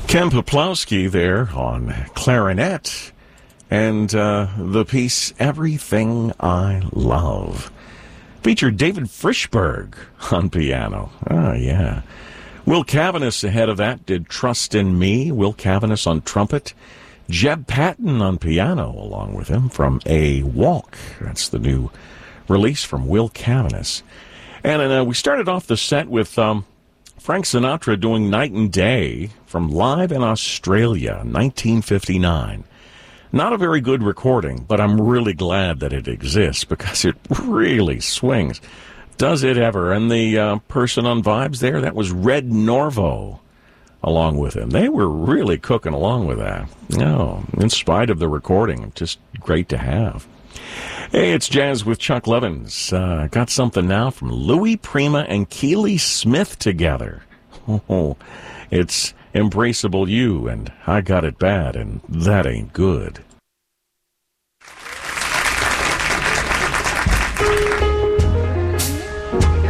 Ken Poplowski there on clarinet and the piece Everything I Love. Featured David Frischberg on piano. Oh, yeah. Will Cavanis ahead of that did Trust in Me. Will Cavanis on trumpet. Jeb Patton on piano along with him from A Walk. That's the new release from Will Cavanis. And we started off the set with Frank Sinatra doing Night and Day from Live in Australia, 1959. Not a very good recording, but I'm really glad that it exists because it really swings. Does it ever? And the person on vibes there, that was Red Norvo along with him. They were really cooking along with that. Oh, in spite of the recording, just great to have. Hey, it's Jazz with Chuck Levins. Got something now from Louis Prima and Keely Smith together. Oh, it's Embraceable You and I Got It Bad, and that ain't good.